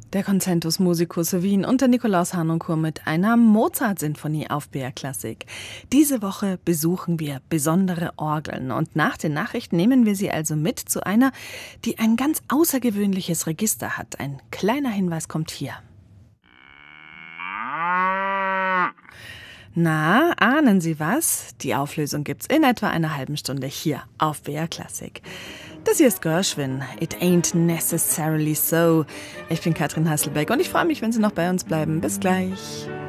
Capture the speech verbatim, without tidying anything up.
Der Concentus Musicus Wien und der Nikolaus Harnoncourt mit einer Mozart-Sinfonie auf B R Klassik. Diese Woche besuchen wir besondere Orgeln und nach den Nachrichten nehmen wir Sie also mit zu einer, die ein ganz außergewöhnliches Register hat. Ein kleiner Hinweis kommt hier. Na, ahnen Sie was? Die Auflösung gibt's in etwa einer halben Stunde hier auf B R Klassik. Das hier ist Gershwin. It ain't necessarily so. Ich bin Katrin Hasselbeck und ich freue mich, wenn Sie noch bei uns bleiben. Bis gleich.